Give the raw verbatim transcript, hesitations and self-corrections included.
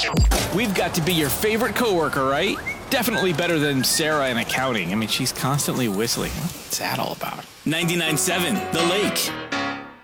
We've got to be your favorite coworker, right? Definitely better than Sarah in accounting. I mean, she's constantly whistling. What's that all about? ninety-nine point seven The Lake.